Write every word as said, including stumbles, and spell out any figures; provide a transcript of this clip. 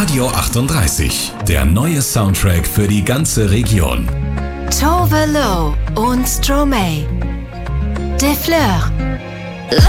Radio achtunddreißig, der neue Soundtrack für die ganze Region. Tove Lo und Stromae. De Fleur.